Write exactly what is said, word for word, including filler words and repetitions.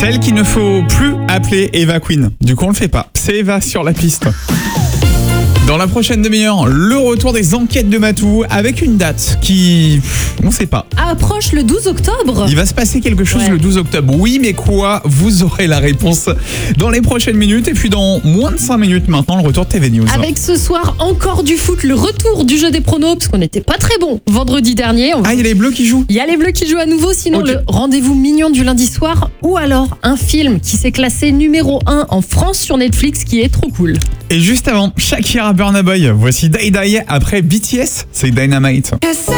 Celle qu'il ne faut plus appeler Eva Queen. Du coup, on le fait pas. C'est Eva sur la piste. Dans la prochaine demi-heure, le retour des enquêtes de Matou avec une date qui... on sait pas. Approche le douze octobre. Il va se passer quelque chose Ouais. le douze octobre. Oui, mais quoi? Vous aurez la réponse dans les prochaines minutes. Et puis dans moins de cinq minutes maintenant, le retour de T V News. Avec ce soir encore du foot, le retour du jeu des pronos, parce qu'on n'était pas très bon vendredi dernier. On va- Ah, il y a les Bleus qui jouent. Il y a les Bleus qui jouent à nouveau, sinon Ok. le rendez-vous mignon du lundi soir, ou alors un film qui s'est classé numéro un en France sur Netflix qui est trop cool. Et juste avant, Shakira Burna Boy. Voici Die Die après B T S. C'est Dynamite.